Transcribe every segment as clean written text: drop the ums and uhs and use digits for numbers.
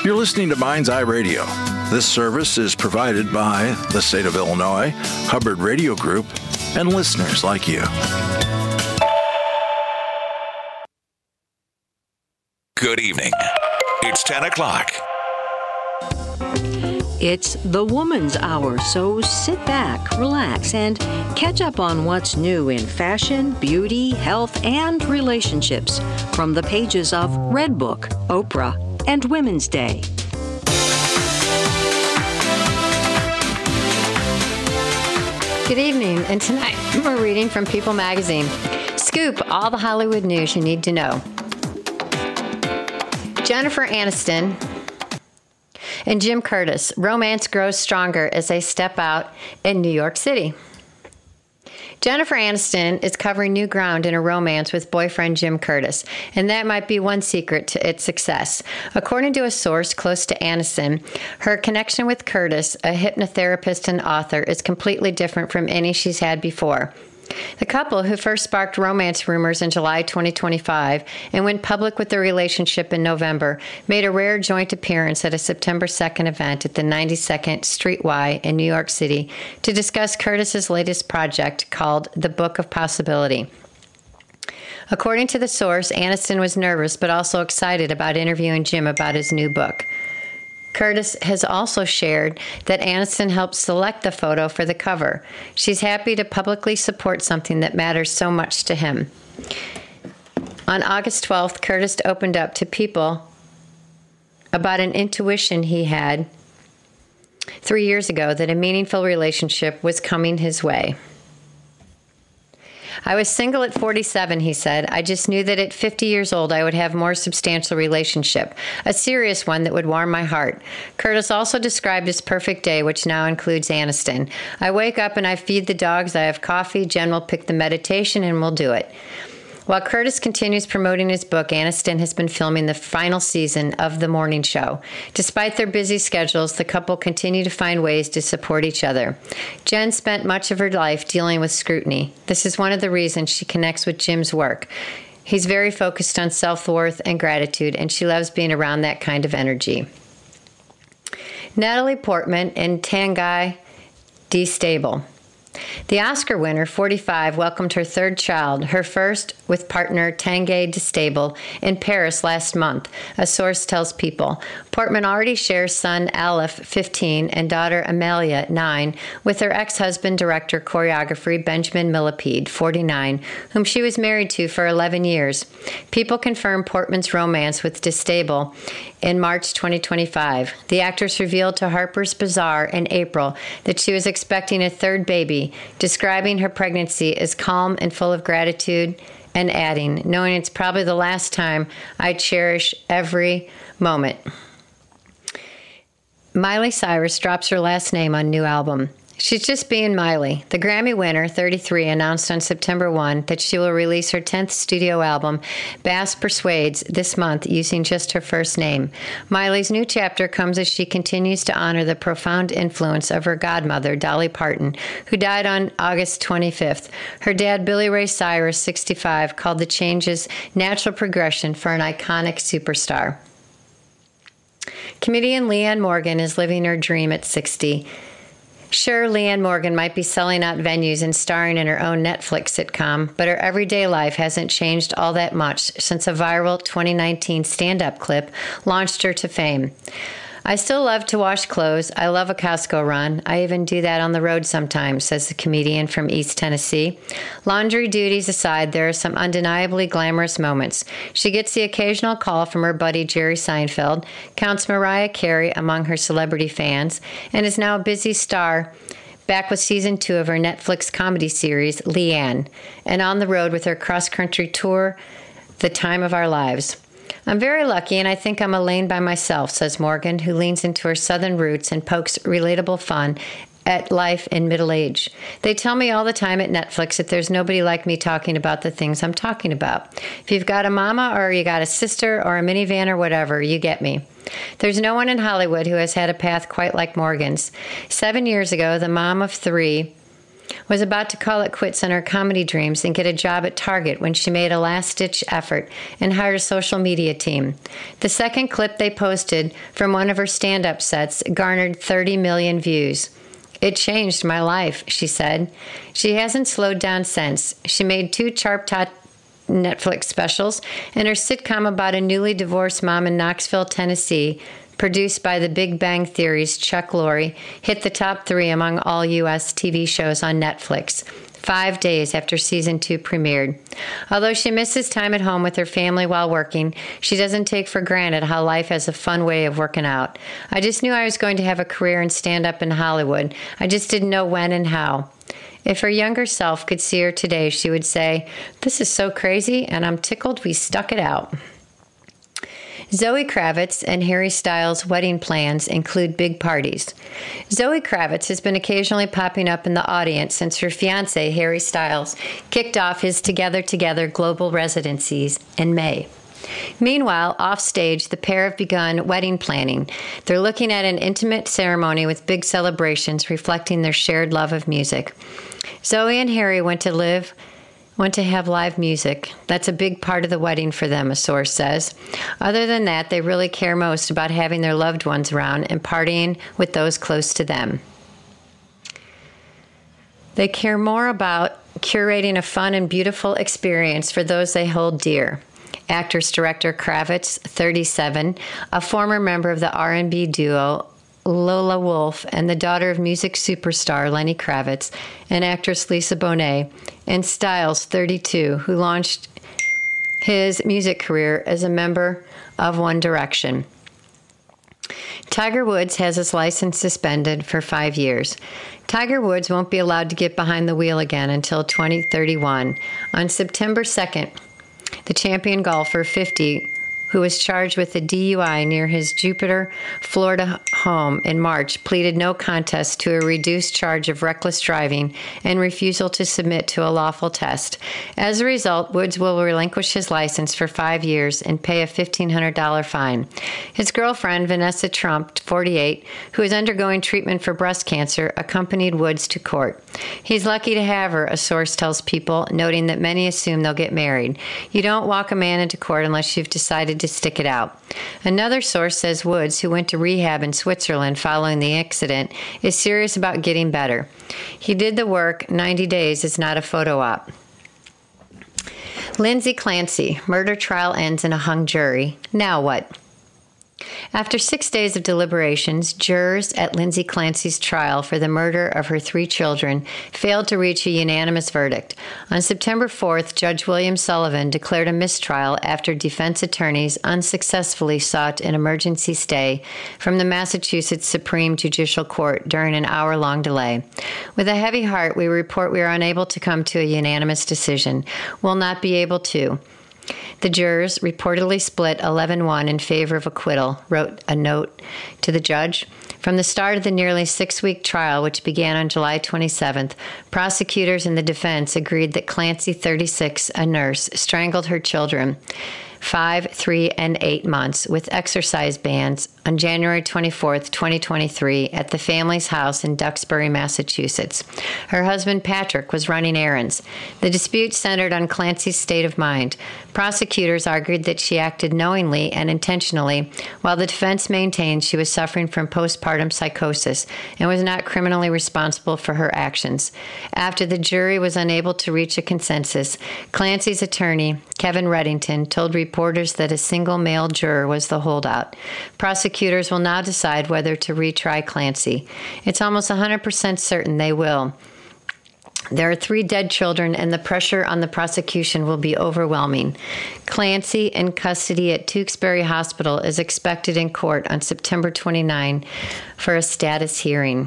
You're listening to Mind's Eye Radio. This service is provided by the state of Illinois, Hubbard Radio Group, and listeners like you. Good evening. It's 10 o'clock. It's the Woman's Hour, so sit back, relax, and catch up on what's new in fashion, beauty, health, and relationships from the pages of Redbook, Oprah, and Women's Day. Good evening, and tonight we're reading from People magazine. Scoop, all the Hollywood news you need to know. Jennifer Aniston and Jim Curtis, romance grows stronger as they step out in New York City. Jennifer Aniston is covering new ground in a romance with boyfriend Jim Curtis, and that might be one secret to its success. According to a source close to Aniston, her connection with Curtis, a hypnotherapist and author, is completely different from any she's had before. The couple, who first sparked romance rumors in July 2025 and went public with their relationship in November, made a rare joint appearance at a September 2nd event at the 92nd Street Y in New York City to discuss Curtis's latest project called The Book of Possibility. According to the source, Aniston was nervous but also excited about interviewing Jim about his new book. Curtis has also shared that Aniston helped select the photo for the cover. She's happy to publicly support something that matters so much to him. On August 12th, Curtis opened up to People about an intuition he had 3 years ago that a meaningful relationship was coming his way. I was single at 47, he said. I just knew that at 50 years old I would have a more substantial relationship, a serious one that would warm my heart. Curtis also described his perfect day, which now includes Aniston. I wake up and I feed the dogs, I have coffee, Jen will pick the meditation, and we'll do it. While Curtis continues promoting his book, Aniston has been filming the final season of The Morning Show. Despite their busy schedules, the couple continue to find ways to support each other. Jen spent much of her life dealing with scrutiny. This is one of the reasons she connects with Jim's work. He's very focused on self-worth and gratitude, and she loves being around that kind of energy. Natalie Portman and Tanguy DeStable. The Oscar winner, 45, welcomed her third child, her first with partner Tanguy DeStable, in Paris last month, a source tells People. Portman already shares son Aleph, 15, and daughter Amelia, 9, with her ex-husband, director, choreographer Benjamin Millepied, 49, whom she was married to for 11 years. People confirmed Portman's romance with DeStable in March 2025. The actress revealed to Harper's Bazaar in April that she was expecting a third baby, describing her pregnancy as calm and full of gratitude, and adding, knowing it's probably the last time, I cherish every moment. Miley Cyrus drops her last name on new album. She's just being Miley. The Grammy winner, 33, announced on September 1 that she will release her 10th studio album, Bass Persuades, this month using just her first name. Miley's new chapter comes as she continues to honor the profound influence of her godmother, Dolly Parton, who died on August 25th. Her dad, Billy Ray Cyrus, 65, called the changes natural progression for an iconic superstar. Comedian Leanne Morgan is living her dream at 60. Sure, Leanne Morgan might be selling out venues and starring in her own Netflix sitcom, but her everyday life hasn't changed all that much since a viral 2019 stand-up clip launched her to fame. I still love to wash clothes. I love a Costco run. I even do that on the road sometimes, says the comedian from East Tennessee. Laundry duties aside, there are some undeniably glamorous moments. She gets the occasional call from her buddy Jerry Seinfeld, counts Mariah Carey among her celebrity fans, and is now a busy star back with season 2 of her Netflix comedy series, Leanne, and on the road with her cross-country tour, The Time of Our Lives. I'm very lucky, and I think I'm a lane by myself, says Morgan, who leans into her Southern roots and pokes relatable fun at life in middle age. They tell me all the time at Netflix that there's nobody like me talking about the things I'm talking about. If you've got a mama or you got a sister or a minivan or whatever, you get me. There's no one in Hollywood who has had a path quite like Morgan's. 7 years ago, the mom of 3 was about to call it quits on her comedy dreams and get a job at Target when she made a last-ditch effort and hired a social media team. The second clip they posted from one of her stand-up sets garnered 30 million views. "It changed my life," she said. She hasn't slowed down since. She made 2 Sharp Netflix specials, and her sitcom about a newly divorced mom in Knoxville, Tennessee, produced by The Big Bang Theory's Chuck Lorre, hit the top 3 among all U.S. TV shows on Netflix 5 days after season 2 premiered. Although she misses time at home with her family while working, she doesn't take for granted how life has a fun way of working out. "I just knew I was going to have a career in stand-up in Hollywood. I just didn't know when and how." If her younger self could see her today, she would say, "This is so crazy, and I'm tickled we stuck it out." Zoe Kravitz and Harry Styles' wedding plans include big parties. Zoe Kravitz has been occasionally popping up in the audience since her fiancé, Harry Styles, kicked off his Together global residencies in May. Meanwhile, offstage, the pair have begun wedding planning. They're looking at an intimate ceremony with big celebrations reflecting their shared love of music. Zoe and Harry want to have live music. That's a big part of the wedding for them, a source says. Other than that, they really care most about having their loved ones around and partying with those close to them. They care more about curating a fun and beautiful experience for those they hold dear. Actress-director Kravitz, 37, a former member of the R&B duo Lola Wolf, and the daughter of music superstar Lenny Kravitz and actress Lisa Bonet, and Styles, 32, who launched his music career as a member of One Direction. Tiger Woods has his license suspended for 5 years. Tiger Woods won't be allowed to get behind the wheel again until 2031. On September 2nd, the champion golfer, 50, who was charged with a DUI near his Jupiter, Florida home in March, pleaded no contest to a reduced charge of reckless driving and refusal to submit to a lawful test. As a result, Woods will relinquish his license for 5 years and pay a $1,500 fine. His girlfriend, Vanessa Trump, 48, who is undergoing treatment for breast cancer, accompanied Woods to court. He's lucky to have her, a source tells People, noting that many assume they'll get married. You don't walk a man into court unless you've decided to stick it out. Another source says Woods, who went to rehab in Switzerland following the accident, is serious about getting better. He did the work. 90 days is not a photo op. Lindsay Clancy, murder trial ends in a hung jury. Now what? After 6 days of deliberations, jurors at Lindsay Clancy's trial for the murder of her 3 children failed to reach a unanimous verdict. On September 4th, Judge William Sullivan declared a mistrial after defense attorneys unsuccessfully sought an emergency stay from the Massachusetts Supreme Judicial Court during an hour-long delay. With a heavy heart, we report we are unable to come to a unanimous decision. We'll not be able to. The jurors, reportedly split 11-1 in favor of acquittal, wrote a note to the judge. From the start of the nearly 6-week trial, which began on July 27th, prosecutors and the defense agreed that Clancy, 36, a nurse, strangled her children, 5, 3, and 8 months, with exercise bands on January 24, 2023, at the family's house in Duxbury, Massachusetts. Her husband, Patrick, was running errands. The dispute centered on Clancy's state of mind. Prosecutors argued that she acted knowingly and intentionally, while the defense maintained she was suffering from postpartum psychosis and was not criminally responsible for her actions. After the jury was unable to reach a consensus, Clancy's attorney, Kevin Reddington, told reporters that a single male juror was the holdout. Prosecutors will now decide whether to retry Clancy. It's almost 100% certain they will. There are 3 dead children, and the pressure on the prosecution will be overwhelming. Clancy, in custody at Tewksbury Hospital, is expected in court on September 29 for a status hearing.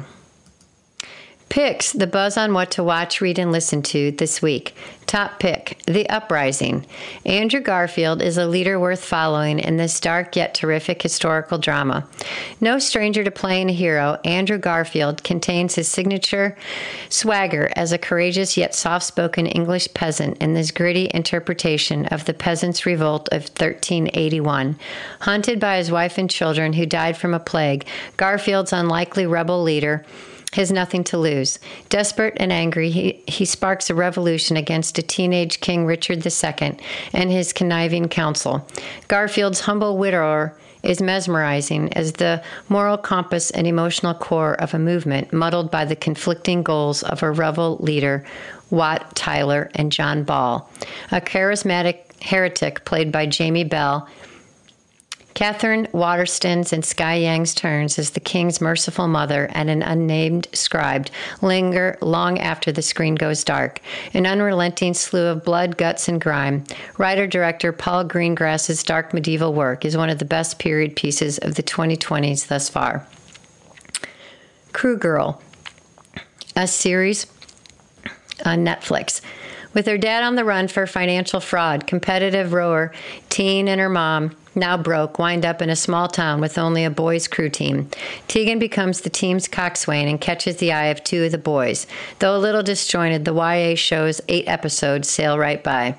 Picks, the buzz on what to watch, read, and listen to this week. Top pick, The Uprising. Andrew Garfield is a leader worth following in this dark yet terrific historical drama. No stranger to playing a hero, Andrew Garfield contains his signature swagger as a courageous yet soft-spoken English peasant in this gritty interpretation of the Peasants' Revolt of 1381. Hunted by his wife and children who died from a plague, Garfield's unlikely rebel leader has nothing to lose. Desperate and angry, he sparks a revolution against a teenage King Richard II and his conniving council. Garfield's humble widower is mesmerizing as the moral compass and emotional core of a movement muddled by the conflicting goals of a rebel leader, Wat Tyler and John Ball. A charismatic heretic played by Jamie Bell, Catherine Waterston's and Sky Yang's turns as the king's merciful mother and an unnamed scribe linger long after the screen goes dark. An unrelenting slew of blood, guts, and grime. Writer-director Paul Greengrass's dark medieval work is one of the best period pieces of the 2020s thus far. Crew Girl, a series on Netflix. With her dad on the run for financial fraud, competitive rower Teen and her mom, now broke, wind up in a small town with only a boys' crew team. Tegan becomes the team's coxswain and catches the eye of two of the boys. Though a little disjointed, the YA show's 8 episodes sail right by.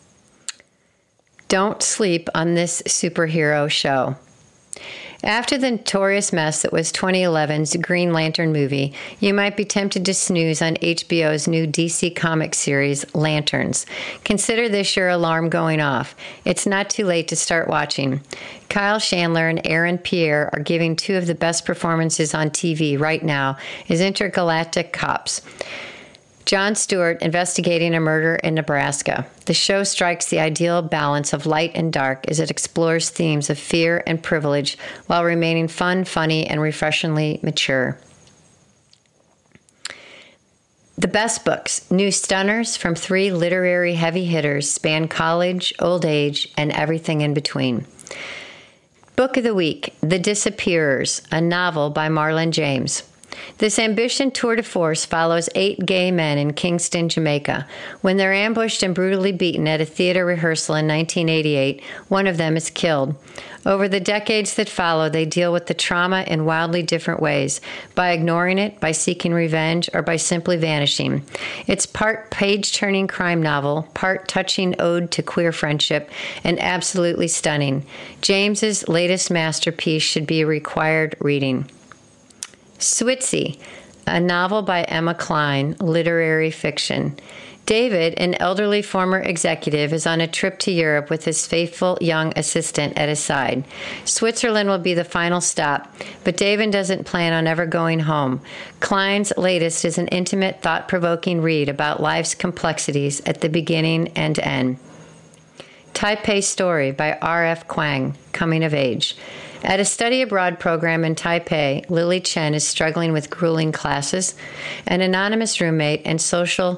Don't sleep on this superhero show. After the notorious mess that was 2011's Green Lantern movie, you might be tempted to snooze on HBO's new DC Comics series, Lanterns. Consider this your alarm going off. It's not too late to start watching. Kyle Chandler and Aaron Pierre are giving 2 of the best performances on TV right now as intergalactic cops. Jon Stewart investigating a murder in Nebraska. The show strikes the ideal balance of light and dark as it explores themes of fear and privilege while remaining fun, funny, and refreshingly mature. The best books, new stunners from 3 literary heavy hitters, span college, old age, and everything in between. Book of the Week, The Disappearers, a novel by Marlon James. This ambition tour de force follows 8 gay men in Kingston, Jamaica. When they're ambushed and brutally beaten at a theater rehearsal in 1988, one of them is killed. Over the decades that follow, they deal with the trauma in wildly different ways, by ignoring it, by seeking revenge, or by simply vanishing. It's part page-turning crime novel, part touching ode to queer friendship, and absolutely stunning. James's latest masterpiece should be a required reading. Switzy, a novel by Emma Cline, literary fiction. David, an elderly former executive, is on a trip to Europe with his faithful young assistant at his side. Switzerland will be the final stop, but David doesn't plan on ever going home. Cline's latest is an intimate, thought-provoking read about life's complexities at the beginning and end. Taipei Story by R.F. Kuang, coming of age. At a study abroad program in Taipei, Lily Chen is struggling with grueling classes, an annoying roommate and social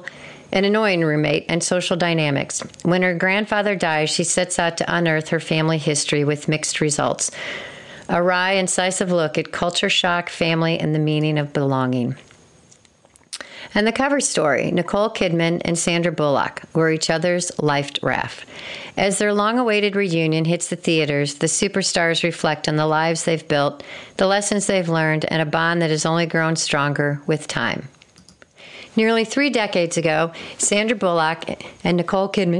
dynamics. When her grandfather dies, she sets out to unearth her family history with mixed results. A wry, incisive look at culture shock, family, and the meaning of belonging. And the cover story, Nicole Kidman and Sandra Bullock were each other's life raft. As their long-awaited reunion hits the theaters, the superstars reflect on the lives they've built, the lessons they've learned, and a bond that has only grown stronger with time. Nearly 3 decades ago, Sandra Bullock and Nicole Kidman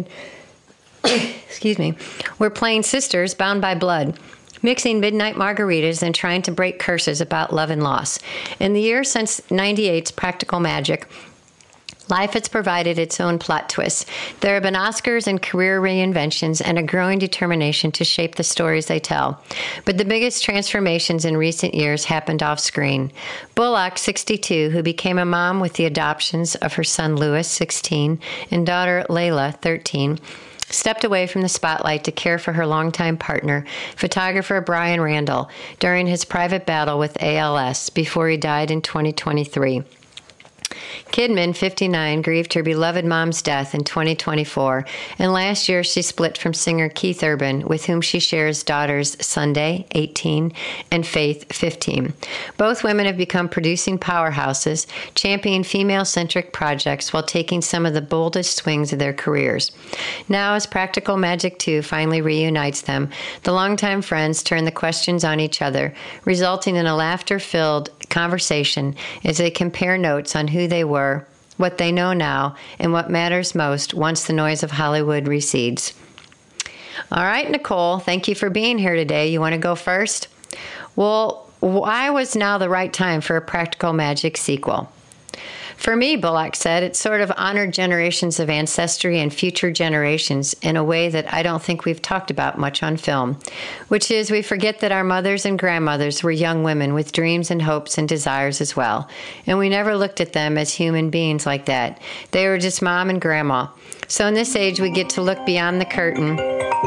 were playing sisters bound by blood, mixing midnight margaritas and trying to break curses about love and loss. In the year since 98's Practical Magic, life has provided its own plot twists. There have been Oscars and career reinventions and a growing determination to shape the stories they tell. But the biggest transformations in recent years happened off-screen. Bullock, 62, who became a mom with the adoptions of her son Louis, 16, and daughter Layla, 13, stepped away from the spotlight to care for her longtime partner, photographer Brian Randall, during his private battle with ALS before he died in 2023. Kidman, 59, grieved her beloved mom's death in 2024, and last year she split from singer Keith Urban, with whom she shares daughters Sunday, 18, and Faith, 15. Both women have become producing powerhouses, championing female-centric projects while taking some of the boldest swings of their careers. Now, as Practical Magic 2 finally reunites them, the longtime friends turn the questions on each other, resulting in a laughter-filled conversation as they compare notes on who they were, what they know now, and what matters most once the noise of Hollywood recedes. All right, Nicole, thank you for being here today. You want to go first? Well, why was now the right time for a Practical Magic sequel? For me, Bullock said, it sort of honored generations of ancestry and future generations in a way that I don't think we've talked about much on film, which is we forget that our mothers and grandmothers were young women with dreams and hopes and desires as well, and we never looked at them as human beings like that. They were just mom and grandma. So in this age, we get to look beyond the curtain,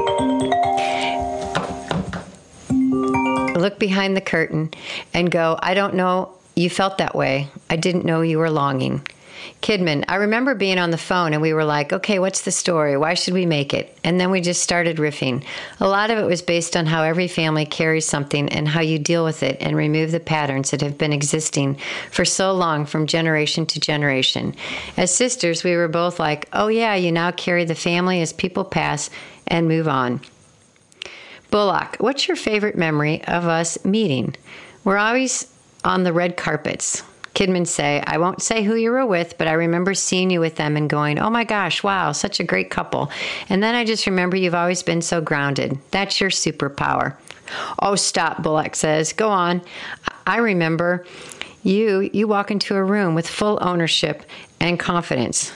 look behind the curtain and go, I don't know you felt that way. I didn't know you were longing. Kidman, I remember being on the phone and we were like, okay, what's the story? Why should we make it? And then we just started riffing. A lot of it was based on how every family carries something and how you deal with it and remove the patterns that have been existing for so long from generation to generation. As sisters, we were both like, oh yeah, you now carry the family as people pass and move on. Bullock, what's your favorite memory of us meeting? We're always on the red carpets. Kidman say, I won't say who you were with, but I remember seeing you with them and going, oh my gosh, wow, such a great couple. And then I just remember you've always been so grounded. That's your superpower. Oh, stop, Bullock says. Go on. I remember you walk into a room with full ownership and confidence.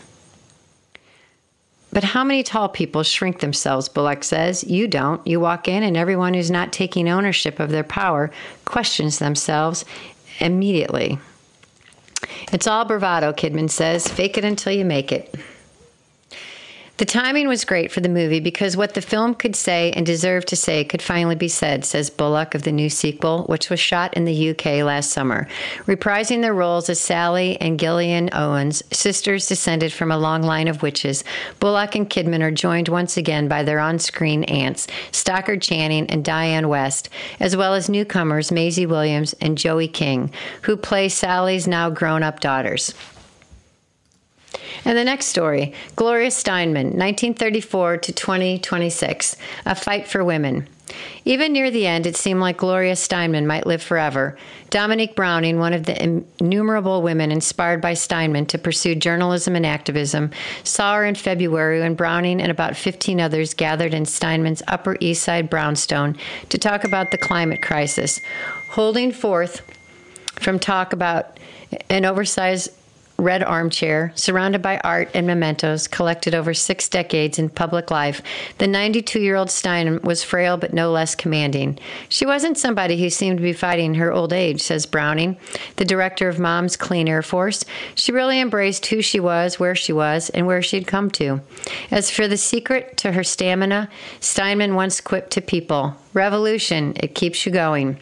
But how many tall people shrink themselves, Bullock says. You don't. You walk in and everyone who's not taking ownership of their power questions themselves immediately. It's all bravado, Kidman says. Fake it until you make it. The timing was great for the movie because what the film could say and deserved to say could finally be said, says Bullock of the new sequel, which was shot in the UK last summer. Reprising their roles as Sally and Gillian Owens, sisters descended from a long line of witches, Bullock and Kidman are joined once again by their on-screen aunts, Stockard Channing and Diane West, as well as newcomers Maisie Williams and Joey King, who play Sally's now grown-up daughters. And the next story, Gloria Steinem, 1934 to 2026, A Fight for Women. Even near the end, it seemed like Gloria Steinem might live forever. Dominique Browning, one of the innumerable women inspired by Steinman to pursue journalism and activism, saw her in February when Browning and about 15 others gathered in Steinman's Upper East Side brownstone to talk about the climate crisis, holding forth from talk about an oversized red armchair, surrounded by art and mementos collected over 6 decades in public life. The 92-year-old Steinem was frail but no less commanding. She wasn't somebody who seemed to be fighting her old age, says Browning, the director of Mom's Clean Air Force. She really embraced who she was, and where she'd come to. As for the secret to her stamina, Steinman once quipped to people, "Revolution, it keeps you going."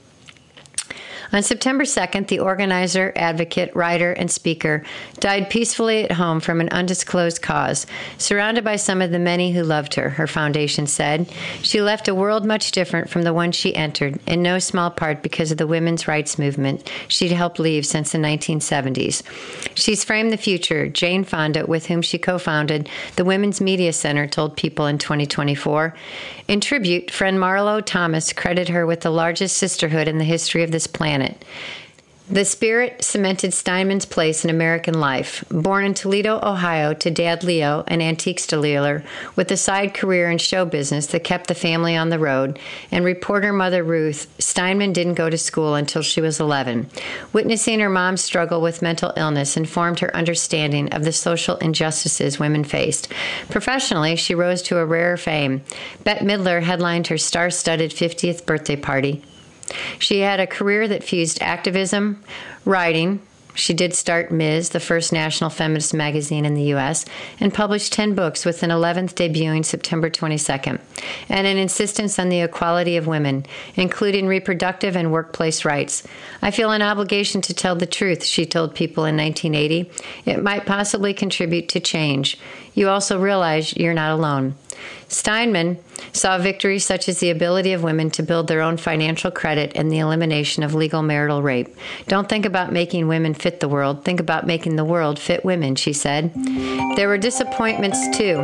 On September 2nd, the organizer, advocate, writer, and speaker died peacefully at home from an undisclosed cause, surrounded by some of the many who loved her, her foundation said. She left a world much different from the one she entered, in no small part because of the women's rights movement she'd helped leave since the 1970s. She's framed the future, Jane Fonda, with whom she co-founded the Women's Media Center, told People in 2024. In tribute, friend Marlo Thomas credited her with the largest sisterhood in the history of this planet. The spirit cemented Steinman's place in American life. Born in Toledo, Ohio, to Dad Leo, an antiques dealer, with a side career in show business that kept the family on the road, and reporter mother Ruth, Steinman didn't go to school until she was 11. Witnessing her mom's struggle with mental illness informed her understanding of the social injustices women faced. Professionally, she rose to a rare fame. Bette Midler headlined her star-studded 50th birthday party. She had a career that fused activism, writing. She did start Ms., the first national feminist magazine in the U.S., and published 10 books, with an 11th debuting September 22nd, and an insistence on the equality of women, including reproductive and workplace rights. I feel an obligation to tell the truth, she told People in 1980. It might possibly contribute to change. You also realize you're not alone. Steinman saw victories such as the ability of women to build their own financial credit and the elimination of legal marital rape. Don't think about making women fit the world. Think about making the world fit women, she said. There were disappointments, too,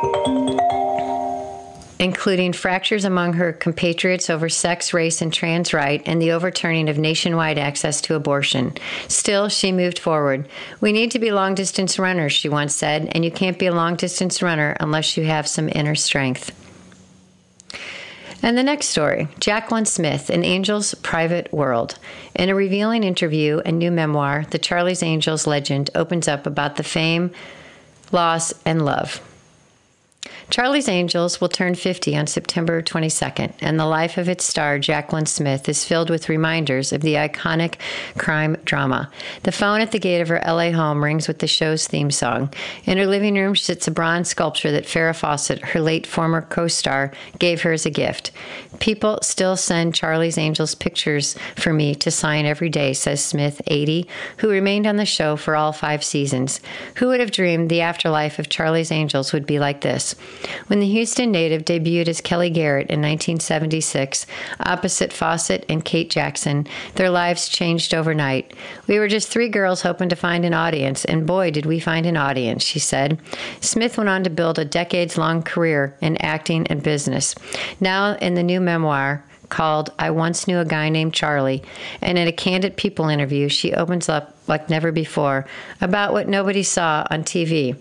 including fractures among her compatriots over sex, race, and trans right, and the overturning of nationwide access to abortion. Still, she moved forward. We need to be long-distance runners, she once said, and you can't be a long-distance runner unless you have some inner strength. And the next story, Jaclyn Smith, An Angel's Private World. In a revealing interview and new memoir, the Charlie's Angels legend opens up about the fame, loss, and love. Charlie's Angels will turn 50 on September 22nd, and the life of its star, Jaclyn Smith, is filled with reminders of the iconic crime drama. The phone at the gate of her LA home rings with the show's theme song. In her living room sits a bronze sculpture that Farrah Fawcett, her late former co-star, gave her as a gift. People still send Charlie's Angels pictures for me to sign every day, says Smith, 80, who remained on the show for all 5 seasons. Who would have dreamed the afterlife of Charlie's Angels would be like this? When the Houston native debuted as Kelly Garrett in 1976, opposite Fawcett and Kate Jackson, their lives changed overnight. We were just 3 girls hoping to find an audience, and boy, did we find an audience, she said. Smith went on to build a decades-long career in acting and business. Now, in the new memoir called I Once Knew a Guy Named Charlie, and in a Candid People interview, she opens up like never before about what nobody saw on TV.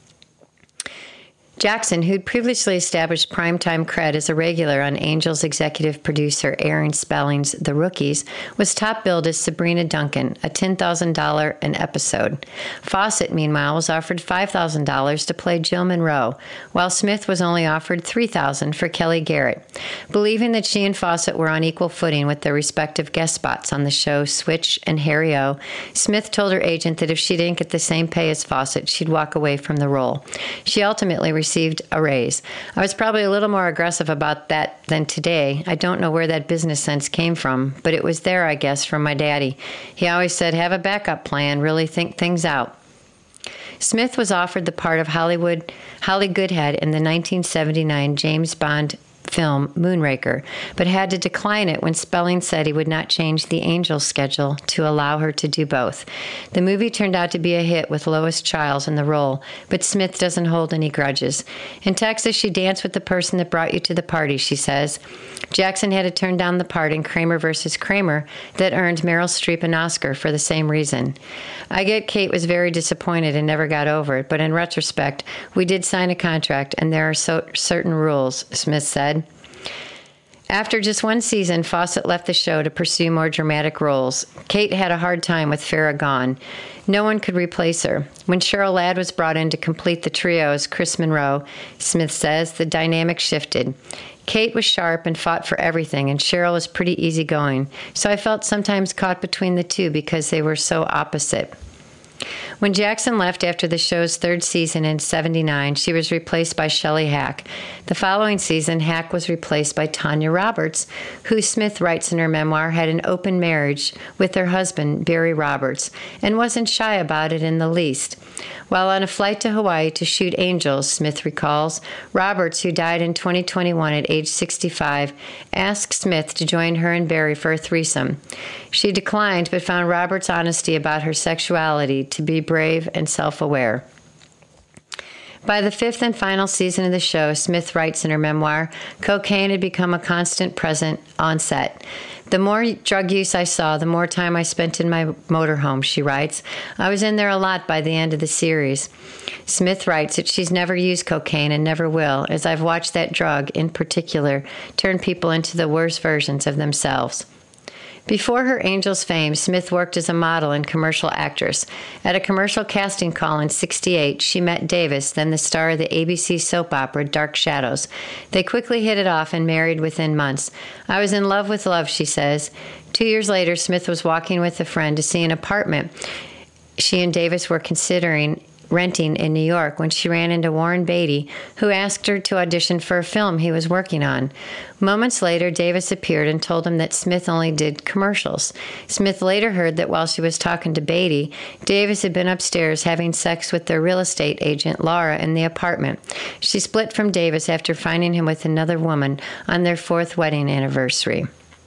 Jackson, who'd previously established primetime cred as a regular on Angels executive producer Aaron Spelling's The Rookies, was top billed as Sabrina Duncan, a $10,000 an episode. Fawcett, meanwhile, was offered $5,000 to play Jill Monroe, while Smith was only offered $3,000 for Kelly Garrett. Believing that she and Fawcett were on equal footing with their respective guest spots on the show Switch and Harry O, Smith told her agent that if she didn't get the same pay as Fawcett, she'd walk away from the role. She ultimately received a raise. I was probably a little more aggressive about that than today. I don't know where that business sense came from, but it was there, I guess, from my daddy. He always said, have a backup plan, really think things out. Smith was offered the part of Holly Goodhead in the 1979 James Bond film Moonraker, but had to decline it when Spelling said he would not change the Angels schedule to allow her to do both. The movie turned out to be a hit with Lois Chiles in the role, but Smith doesn't hold any grudges. In Texas, she danced with the person that brought you to the party, she says. Jackson had to turn down the part in Kramer vs. Kramer that earned Meryl Streep an Oscar for the same reason. I get Kate was very disappointed and never got over it, but in retrospect, we did sign a contract and there are certain rules, Smith said. After just 1 season, Fawcett left the show to pursue more dramatic roles. Kate had a hard time with Farrah gone. No one could replace her. When Cheryl Ladd was brought in to complete the trio as Chris Monroe, Smith says, the dynamic shifted. Kate was sharp and fought for everything, and Cheryl was pretty easygoing, so I felt sometimes caught between the two because they were so opposite. When Jackson left after the show's 3rd season in '79, she was replaced by Shelley Hack. The following season, Hack was replaced by Tanya Roberts, who Smith writes in her memoir had an open marriage with her husband, Barry Roberts, and wasn't shy about it in the least. While on a flight to Hawaii to shoot Angels, Smith recalls, Roberts, who died in 2021 at age 65, asked Smith to join her and Barry for a threesome. She declined, but found Roberts' honesty about her sexuality to be brave and self-aware. By the 5th and final season of the show, Smith writes in her memoir, cocaine had become a constant present on set. The more drug use I saw, the more time I spent in my motorhome, she writes. I was in there a lot by the end of the series. Smith writes that she's never used cocaine and never will, as I've watched that drug, in particular, turn people into the worst versions of themselves. Before her Angels fame, Smith worked as a model and commercial actress. At a commercial casting call in '68, she met Davis, then the star of the ABC soap opera Dark Shadows. They quickly hit it off and married within months. I was in love with love, she says. 2 years later, Smith was walking with a friend to see an apartment she and Davis were considering renting in New York when she ran into Warren Beatty, who asked her to audition for a film he was working on. Moments later, Davis appeared and told him that Smith only did commercials. Smith later heard that while she was talking to Beatty, Davis had been upstairs having sex with their real estate agent, Laura, in the apartment. She split from Davis after finding him with another woman on their 4th wedding anniversary.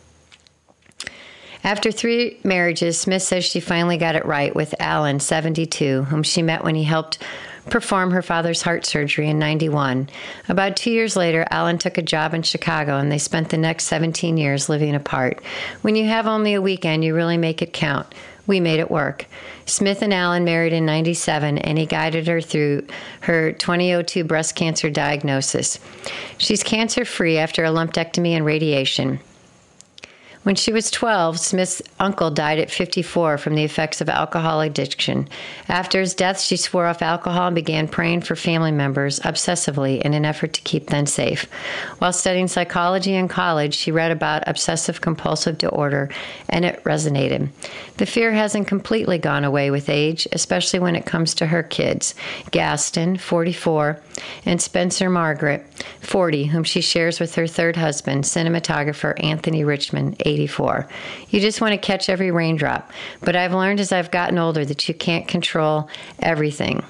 After 3 marriages, Smith says she finally got it right with Alan, 72, whom she met when he helped perform her father's heart surgery in '91. About 2 years later, Alan took a job in Chicago, and they spent the next 17 years living apart. When you have only a weekend, you really make it count. We made it work. Smith and Allen married in 97, and he guided her through her 2002 breast cancer diagnosis. She's cancer-free after a lumpectomy and radiation. When she was 12, Smith's uncle died at 54 from the effects of alcohol addiction. After his death, she swore off alcohol and began praying for family members obsessively in an effort to keep them safe. While studying psychology in college, she read about obsessive-compulsive disorder, and it resonated. The fear hasn't completely gone away with age, especially when it comes to her kids, Gaston, 44, and Spencer Margaret, 40, whom she shares with her third husband, cinematographer Anthony Richmond, 84. You just want to catch every raindrop, but I've learned as I've gotten older that you can't control everything.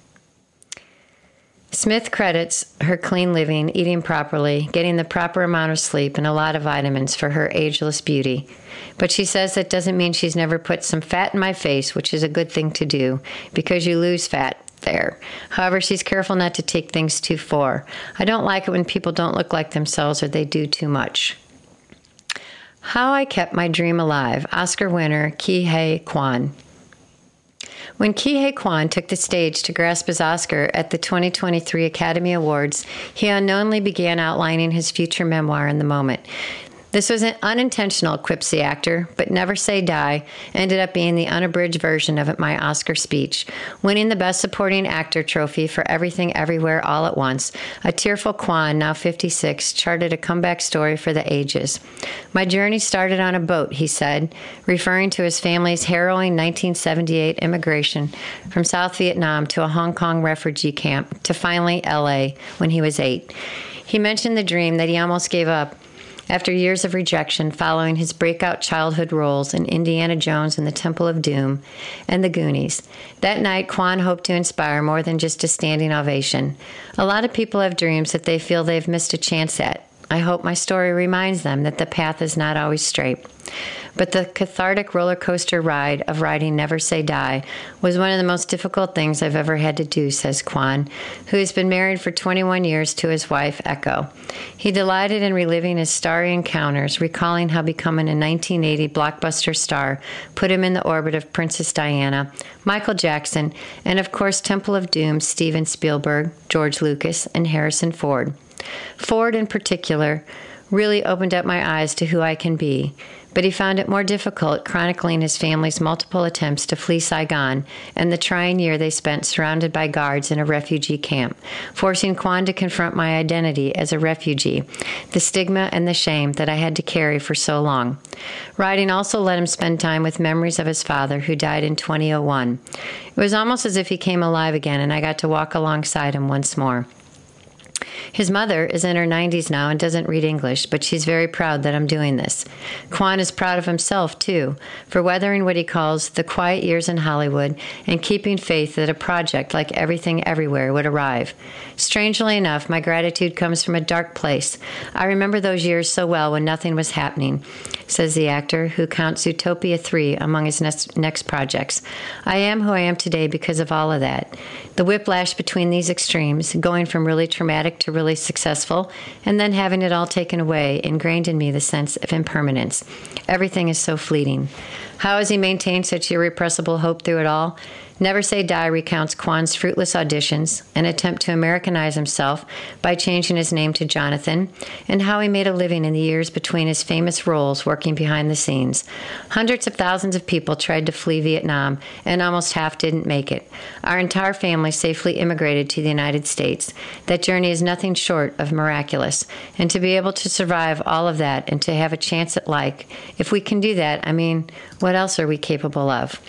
Smith credits her clean living, eating properly, getting the proper amount of sleep, and a lot of vitamins for her ageless beauty. But she says that doesn't mean she's never put some fat in my face, which is a good thing to do, because you lose fat there. However, she's careful not to take things too far. I don't like it when people don't look like themselves or they do too much. How I Kept My Dream Alive, Oscar winner Ke Huy Quan. When Ke Huy Quan took the stage to grasp his Oscar at the 2023 Academy Awards, he unknowingly began outlining his future memoir in the moment. This was an unintentional, quips the actor, but Never Say Die ended up being the unabridged version of my Oscar speech, winning the Best Supporting Actor trophy for Everything Everywhere All at Once. A tearful Quan, now 56, charted a comeback story for the ages. My journey started on a boat, he said, referring to his family's harrowing 1978 immigration from South Vietnam to a Hong Kong refugee camp to finally L.A. when he was 8. He mentioned the dream that he almost gave up after years of rejection following his breakout childhood roles in Indiana Jones and the Temple of Doom and The Goonies. That night, Quan hoped to inspire more than just a standing ovation. A lot of people have dreams that they feel they've missed a chance at. I hope my story reminds them that the path is not always straight. But the cathartic roller coaster ride of writing Never Say Die was one of the most difficult things I've ever had to do, says Quan, who has been married for 21 years to his wife, Echo. He delighted in reliving his starry encounters, recalling how becoming a 1980 blockbuster star put him in the orbit of Princess Diana, Michael Jackson, and of course Temple of Doom, Steven Spielberg, George Lucas, and Harrison Ford. Ford, in particular, really opened up my eyes to who I can be, but he found it more difficult chronicling his family's multiple attempts to flee Saigon and the trying year they spent surrounded by guards in a refugee camp, forcing Quan to confront my identity as a refugee, the stigma and the shame that I had to carry for so long. Writing also let him spend time with memories of his father, who died in 2001. It was almost as if he came alive again, and I got to walk alongside him once more. His mother is in her 90s now and doesn't read English, but she's very proud that I'm doing this. Quan is proud of himself, too, for weathering what he calls the quiet years in Hollywood and keeping faith that a project like Everything Everywhere would arrive. Strangely enough, my gratitude comes from a dark place. I remember those years so well when nothing was happening, says the actor, who counts Zootopia 3 among his next projects. I am who I am today because of all of that. The whiplash between these extremes, going from really traumatic to really successful, and then having it all taken away, ingrained in me the sense of impermanence. Everything is so fleeting. How has he maintained such irrepressible hope through it all? Never Say Die recounts Quan's fruitless auditions, an attempt to Americanize himself by changing his name to Jonathan, and how he made a living in the years between his famous roles working behind the scenes. Hundreds of thousands of people tried to flee Vietnam, and almost half didn't make it. Our entire family safely immigrated to the United States. That journey is nothing short of miraculous. And to be able to survive all of that and to have a chance at life, if we can do that, I mean, what else are we capable of?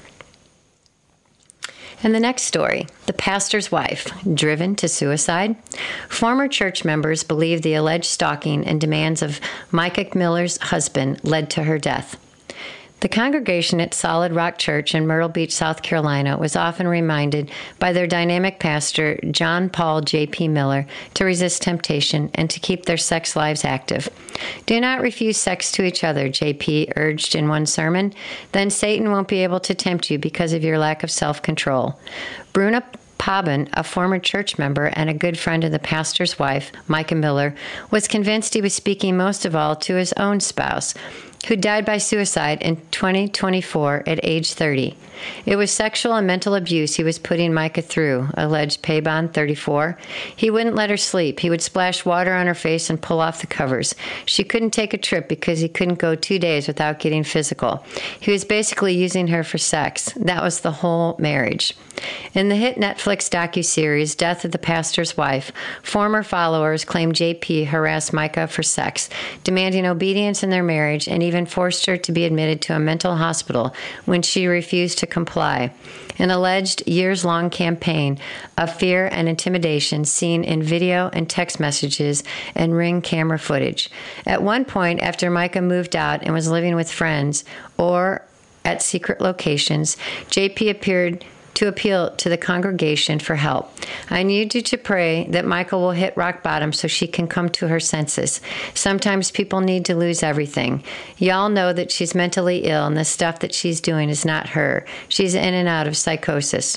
And the next story, the pastor's wife, driven to suicide. Former church members believe the alleged stalking and demands of Micah Miller's husband led to her death. The congregation at Solid Rock Church in Myrtle Beach, South Carolina, was often reminded by their dynamic pastor, John Paul J.P. Miller, to resist temptation and to keep their sex lives active. Do not refuse sex to each other, J.P. urged in one sermon. Then Satan won't be able to tempt you because of your lack of self-control. Bruna Paban, a former church member and a good friend of the pastor's wife, Micah Miller, was convinced he was speaking most of all to his own spouse. who died by suicide in 2024 at age 30. It was sexual and mental abuse he was putting Micah through, alleged Payban, 34. He wouldn't let her sleep. He would splash water on her face and pull off the covers. She couldn't take a trip because he couldn't go 2 days without getting physical. He was basically using her for sex. That was the whole marriage. In the hit Netflix docuseries Death of the Pastor's Wife, former followers claimed JP harassed Micah for sex, demanding obedience in their marriage, and even forced her to be admitted to a mental hospital when she refused to comply. An alleged years-long campaign of fear and intimidation seen in video and text messages and Ring camera footage. At one point, after Micah moved out and was living with friends or at secret locations, JP appeared to appeal to the congregation for help. I need you to pray that Michael will hit rock bottom so she can come to her senses. Sometimes people need to lose everything. Y'all know that she's mentally ill and the stuff that she's doing is not her. She's in and out of psychosis.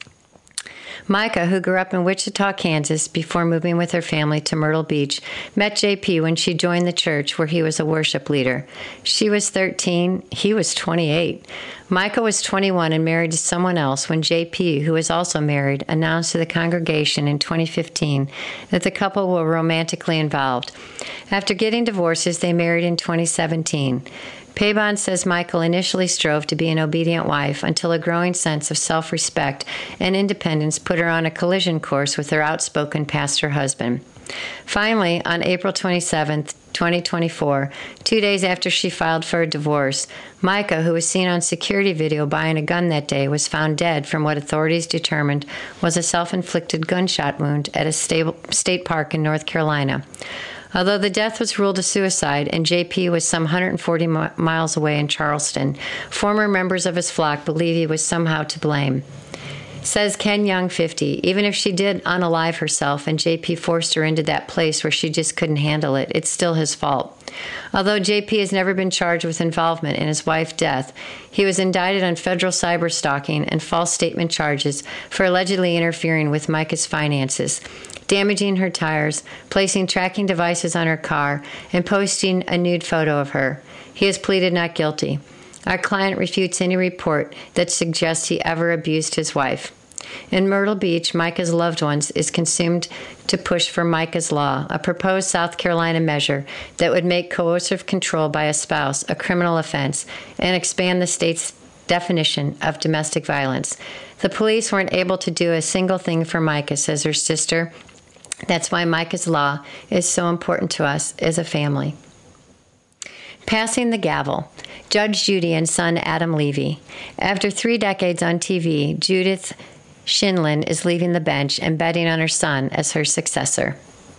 Micah, who grew up in Wichita, Kansas, before moving with her family to Myrtle Beach, met JP when she joined the church where he was a worship leader. She was 13, he was 28. Micah was 21 and married to someone else when JP, who was also married, announced to the congregation in 2015 that the couple were romantically involved. After getting divorces, they married in 2017. Payban says Michael initially strove to be an obedient wife until a growing sense of self-respect and independence put her on a collision course with her outspoken pastor husband. Finally, on April 27, 2024, 2 days after she filed for a divorce, Micah, who was seen on security video buying a gun that day, was found dead from what authorities determined was a self-inflicted gunshot wound at a state park in North Carolina. Although the death was ruled a suicide and JP was some 140 miles away in Charleston, former members of his flock believe he was somehow to blame. Says Ken Young, 50, even if she did unalive herself and JP forced her into that place where she just couldn't handle it, it's still his fault. Although JP has never been charged with involvement in his wife's death, he was indicted on federal cyber stalking and false statement charges for allegedly interfering with Micah's finances, damaging her tires, placing tracking devices on her car, and posting a nude photo of her. He has pleaded not guilty. Our client refutes any report that suggests he ever abused his wife. In Myrtle Beach, Micah's loved ones is consumed to push for Micah's Law, a proposed South Carolina measure that would make coercive control by a spouse a criminal offense and expand the state's definition of domestic violence. The police weren't able to do a single thing for Micah, says her sister. That's why Micah's Law is so important to us as a family. Passing the gavel. Judge Judy and son Adam Levy. After 3 decades on TV, Judith Sheindlin is leaving the bench and betting on her son as her successor.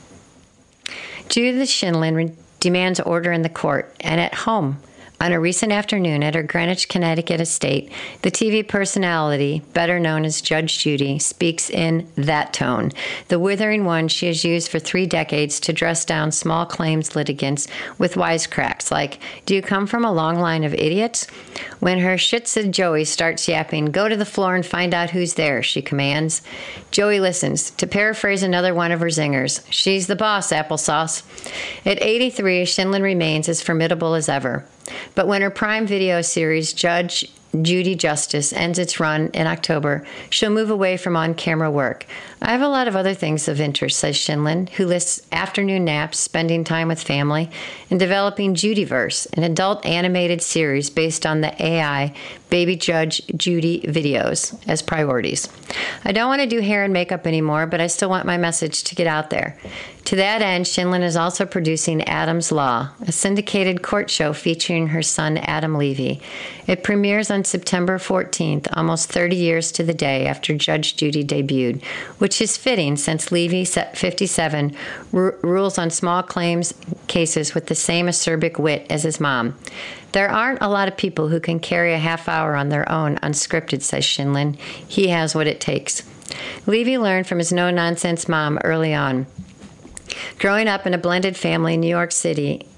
Judith Sheindlin demands order in the court and at home. On a recent afternoon at her Greenwich, Connecticut estate, the TV personality, better known as Judge Judy, speaks in that tone, the withering one she has used for 3 decades to dress down small claims litigants with wisecracks like, "Do you come from a long line of idiots?" When her Shih Tzu Joey starts yapping, "Go to the floor and find out who's there," she commands. Joey listens. To paraphrase another one of her zingers, "She's the boss, applesauce." At 83, Sheindlin remains as formidable as ever. But when her Prime Video series, Judge Judy Justice, ends its run in October, she'll move away from on-camera work. "I have a lot of other things of interest," says Sheindlin, who lists afternoon naps, spending time with family, and developing Judyverse, an adult animated series based on the AI Baby Judge Judy videos, as priorities. "I don't want to do hair and makeup anymore, but I still want my message to get out there." To that end, Sheindlin is also producing Adam's Law, a syndicated court show featuring her son Adam Levy. It premieres on September 14th, almost 30 years to the day after Judge Judy debuted, which is fitting since Levy, 57, rules on small claims cases with the same acerbic wit as his mom. "There aren't a lot of people who can carry a half hour on their own unscripted," says Sheindlin. "He has what it takes." Levy learned from his no-nonsense mom early on. Growing up in a blended family in New York City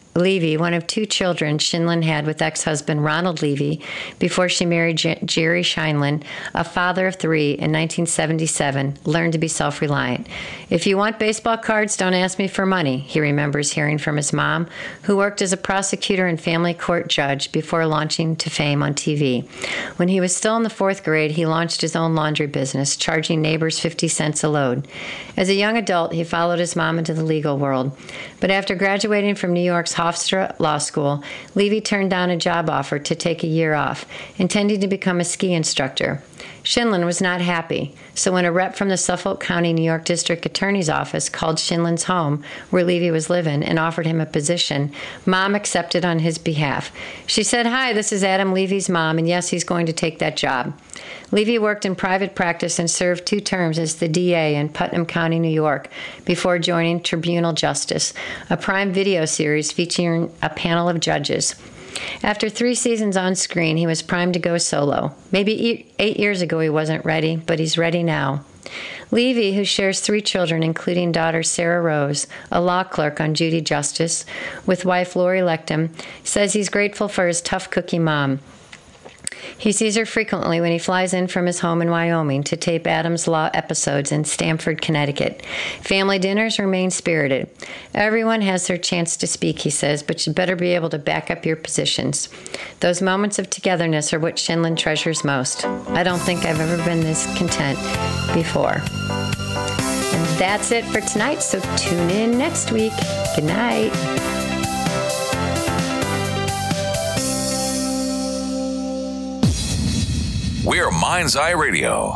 Levy, one of two children Shinlen had with ex-husband Ronald Levy before she married Jerry Scheinlen, a father of three, in 1977, learned to be self-reliant. "If you want baseball cards, don't ask me for money," he remembers hearing from his mom, who worked as a prosecutor and family court judge before launching to fame on TV. When he was still in the fourth grade, he launched his own laundry business, charging neighbors 50 cents a load. As a young adult, he followed his mom into the legal world. But after graduating from New York's Hofstra Law School, Levy turned down a job offer to take a year off, intending to become a ski instructor. Shinlen was not happy, so when a rep from the Suffolk County, New York District Attorney's Office called Shinlen's home, where Levy was living, and offered him a position, Mom accepted on his behalf. She said, "Hi, this is Adam Levy's mom, and yes, he's going to take that job." Levy worked in private practice and served 2 terms as the DA in Putnam County, New York, before joining Tribunal Justice, a Prime Video series featuring a panel of judges. After 3 seasons on screen, he was primed to go solo. Maybe 8 years ago he wasn't ready, but he's ready now. Levy, who shares 3 children, including daughter Sarah Rose, a law clerk on Judy Justice, with wife Lori Lectum, says he's grateful for his tough cookie mom. He sees her frequently when he flies in from his home in Wyoming to tape Adam's Law episodes in Stamford, Connecticut. Family dinners remain spirited. Everyone has their chance to speak, he says, but you better be able to back up your positions. Those moments of togetherness are what Shinlen treasures most. I don't think I've ever been this content before. And that's it for tonight, so tune in next week. Good night. We're Mind's Eye Radio.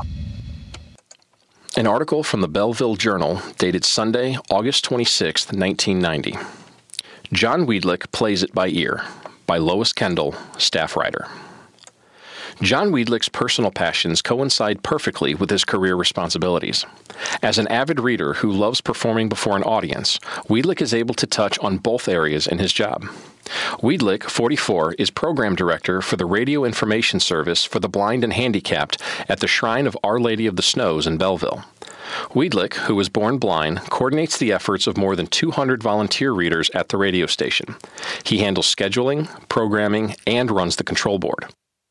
An article from the Belleville Journal dated Sunday, August 26, 1990. John Wiedlich Plays It by Ear, by Lois Kendall, staff writer. John Wiedlich's personal passions coincide perfectly with his career responsibilities. As an avid reader who loves performing before an audience, Wiedlich is able to touch on both areas in his job. Wiedlich, 44, is program director for the Radio Information Service for the Blind and Handicapped at the Shrine of Our Lady of the Snows in Belleville. Wiedlich, who was born blind, coordinates the efforts of more than 200 volunteer readers at the radio station. He handles scheduling, programming, and runs the control board.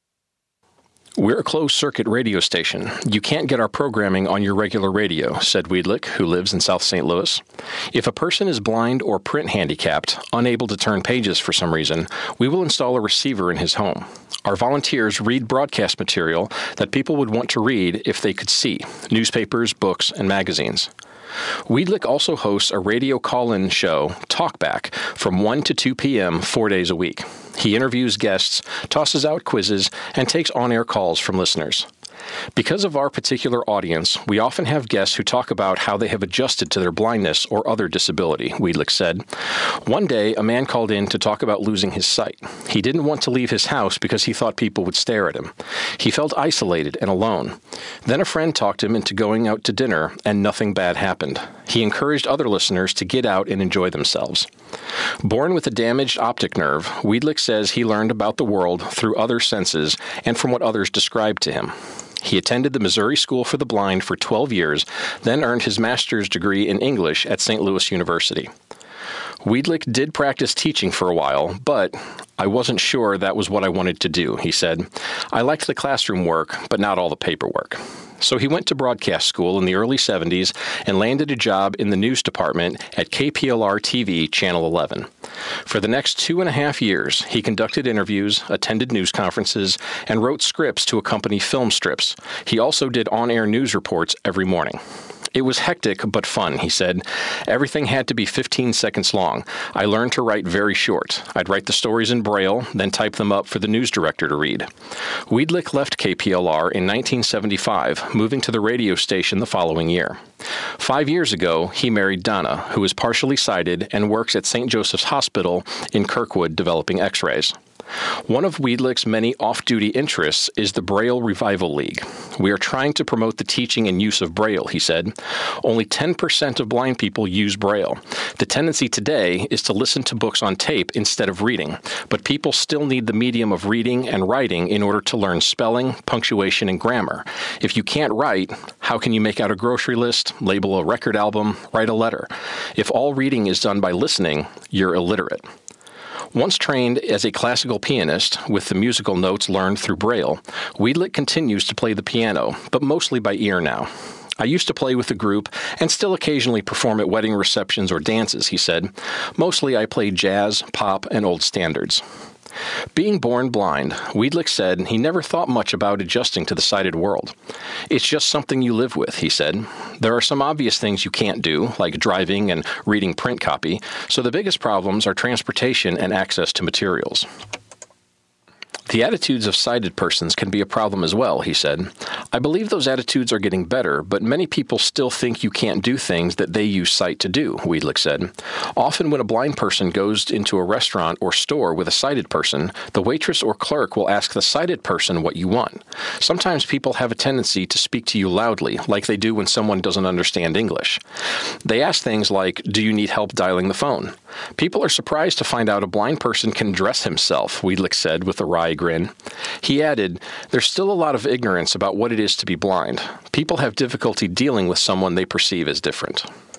"We're a closed-circuit radio station. You can't get our programming on your regular radio," said Wiedlich, who lives in South St. Louis. "If a person is blind or print handicapped, unable to turn pages for some reason, we will install a receiver in his home. Our volunteers read broadcast material that people would want to read if they could see, newspapers, books, and magazines." Wiedlich also hosts a radio call-in show, Talkback, from 1 to 2 p.m. 4 days a week. He interviews guests, tosses out quizzes, and takes on-air calls from listeners. "Because of our particular audience, we often have guests who talk about how they have adjusted to their blindness or other disability," Wiedlich said. "One day, a man called in to talk about losing his sight. He didn't want to leave his house because he thought people would stare at him. He felt isolated and alone. Then a friend talked him into going out to dinner, and nothing bad happened. He encouraged other listeners to get out and enjoy themselves." Born with a damaged optic nerve, Wiedlich says he learned about the world through other senses and from what others described to him. He attended the Missouri School for the Blind for 12 years, then earned his master's degree in English at St. Louis University. Wiedlich did practice teaching for a while, but I wasn't sure that was what I wanted to do, he said. "I liked the classroom work, but not all the paperwork." So he went to broadcast school in the early 70s and landed a job in the news department at KPLR TV Channel 11. For the next 2.5 years, he conducted interviews, attended news conferences, and wrote scripts to accompany film strips. He also did on-air news reports every morning. "It was hectic but fun," he said. "Everything had to be 15 seconds long. I learned to write very short. I'd write the stories in Braille, then type them up for the news director to read." Wiedlich left KPLR in 1975, moving to the radio station the following year. 5 years ago, he married Donna, who is partially sighted and works at St. Joseph's Hospital in Kirkwood developing x-rays. One of Wiedlich's many off-duty interests is the Braille Revival League. "We are trying to promote the teaching and use of Braille," he said. "Only 10% of blind people use Braille. The tendency today is to listen to books on tape instead of reading, but people still need the medium of reading and writing in order to learn spelling, punctuation, and grammar. If you can't write, how can you make out a grocery list, label a record album, write a letter? If all reading is done by listening, you're illiterate." Once trained as a classical pianist with the musical notes learned through Braille, Wiedlich continues to play the piano, but mostly by ear now. I used to play with the group and still occasionally perform at wedding receptions or dances, he said. Mostly I played jazz, pop, and old standards. Being born blind, Wiedlich said he never thought much about adjusting to the sighted world. It's just something you live with, he said. There are some obvious things you can't do, like driving and reading print copy, so the biggest problems are transportation and access to materials. The attitudes of sighted persons can be a problem as well, he said. I believe those attitudes are getting better, but many people still think you can't do things that they use sight to do, Wiedlich said. Often when a blind person goes into a restaurant or store with a sighted person, the waitress or clerk will ask the sighted person what you want. Sometimes people have a tendency to speak to you loudly, like they do when someone doesn't understand English. They ask things like, do you need help dialing the phone? People are surprised to find out a blind person can dress himself, Wiedlich said with a wry grin. He added, there's still a lot of ignorance about what it is to be blind. People have difficulty dealing with someone they perceive as different.